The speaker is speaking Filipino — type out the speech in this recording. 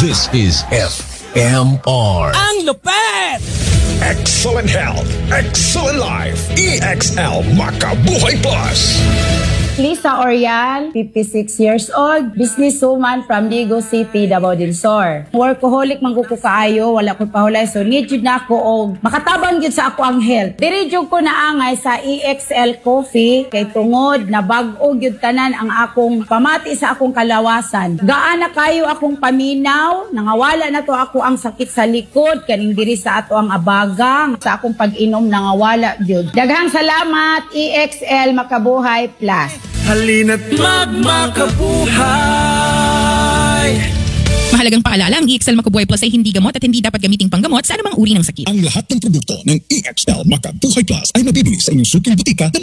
This is FMR. Ang lupet! Excellent health, excellent life. EXL Makabuhay Plus. Lisa Orial, 56 years old, businesswoman from Ligo City, Davao del Sur. Workaholic man ko kaayo, wala ko pahulay, so need yun na ako og makatabang yun sa ako ang health. Diri jud ko naangay sa EXL Coffee, kay tungod na bag-o yun tanan ang akong pamati sa akong kalawasan. Gaana kayo akong paminaw, nangawala na to ako ang sakit sa likod, kaning diri sa ato ang abagang, sa akong pag-inom nangawala yun. Daghang salamat, EXL Makabuhay Plus. Halina't magmakabuhay! Mahalagang paalala, ang EXL Makabuhay Plus ay hindi gamot at hindi dapat gamiting panggamot sa anumang uri ng sakit. Ang lahat ng produkto ng EXL Makabuhay Plus ay mabibili sa inyong suking butika na